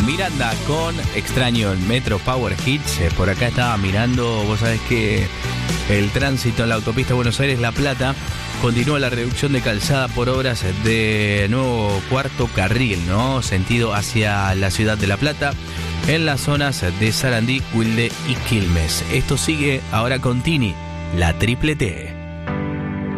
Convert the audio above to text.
Miranda con Extraño el Metro Power Hits. Por acá estaba mirando, vos sabés que el tránsito en la autopista Buenos Aires-La Plata continúa la reducción de calzada por obras de nuevo cuarto carril, ¿no? Sentido hacia la ciudad de La Plata, en las zonas de Sarandí, Wilde y Quilmes. Esto sigue ahora con Tini, la triple T.